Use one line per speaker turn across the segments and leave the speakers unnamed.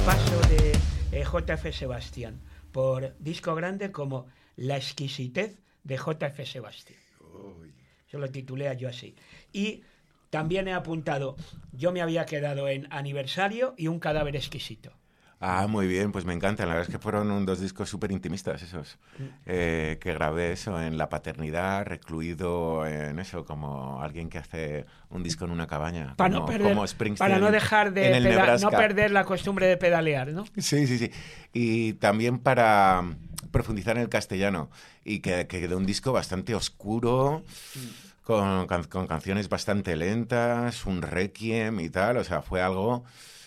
paso de J.F. Sebastián por disco grande como La exquisitez de J.F. Sebastián. Yo lo titulé yo así. Y también he apuntado, yo me había quedado en Aniversario y Un cadáver exquisito.
Ah, muy bien, pues me encantan. La verdad es que fueron dos discos súper intimistas esos. Que grabé eso en la paternidad, recluido en eso, como alguien que hace un disco en una cabaña.
Para no dejar de no perder la costumbre de pedalear, ¿no?
Sí, sí, sí. Y también para profundizar en el castellano. Y que quedó un disco bastante oscuro, con canciones bastante lentas, un requiem y tal. O sea, fue algo...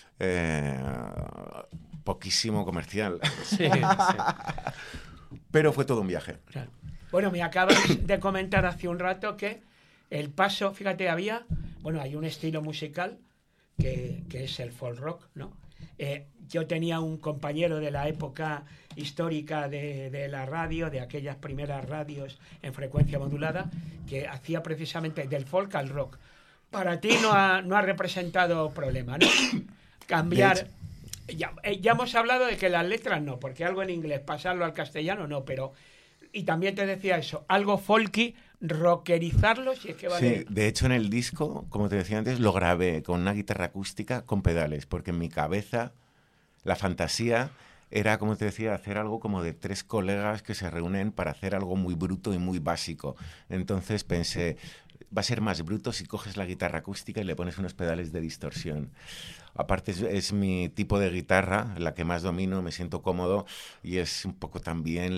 poquísimo comercial.
Sí, sí.
Pero fue todo un viaje.
Claro. Bueno, me acabas de comentar hace un rato que el paso, fíjate, hay un estilo musical que es el folk rock, ¿no? Yo tenía un compañero de la época histórica de la radio, de aquellas primeras radios en frecuencia modulada, que hacía precisamente del folk al rock. Para ti no ha representado problema, ¿no? Cambiar. Ya hemos hablado de que las letras no, porque algo en inglés, pasarlo al castellano no, pero. Y también te decía eso, algo folky, rockerizarlo, si es que vale.
Sí, de hecho en el disco, como te decía antes, lo grabé con una guitarra acústica con pedales, porque en mi cabeza la fantasía era, como te decía, hacer algo como de tres colegas que se reúnen para hacer algo muy bruto y muy básico. Entonces pensé, va a ser más bruto si coges la guitarra acústica y le pones unos pedales de distorsión. Aparte es mi tipo de guitarra, la que más domino, me siento cómodo y es un poco también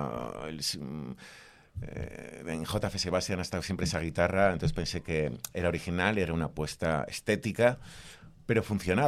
en J.F. Sebastián ha estado siempre esa guitarra, entonces pensé que era original, era una apuesta estética, pero funcionaba.